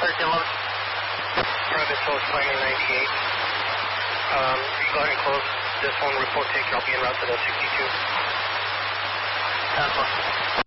1311. Private Source Flight 98. You go ahead and close this one, report taker. I'll be en route to the 62. That's one.